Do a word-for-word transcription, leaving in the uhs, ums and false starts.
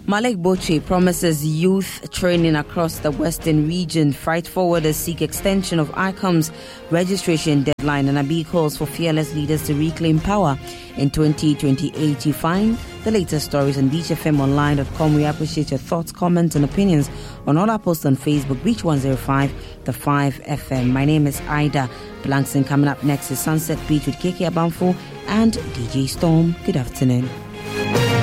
Malik Boche promises youth training across the Western region. Fight forwarders seek extension of I C O M's registration deadline, and Abiy calls for fearless leaders to reclaim power in twenty twenty-eight. You find the latest stories on beach f m online dot com. We appreciate your thoughts, comments and opinions on all our posts on Facebook. Beach one oh five, the five F M. My name is Ida Blankson. Coming up next is Sunset Beach with K K Abamfo and D J Storm. Good afternoon.